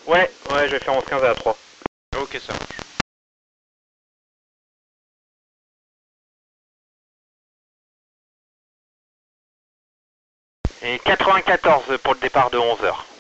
Ouais, je vais faire 11-15 à la 3. Ok, ça marche. Et 94 pour le départ de 11h.